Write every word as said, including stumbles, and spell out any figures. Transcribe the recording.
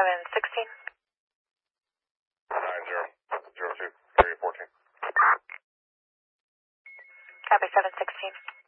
seven sixteen. nine zero zero two area fourteen. Copy seven sixteen.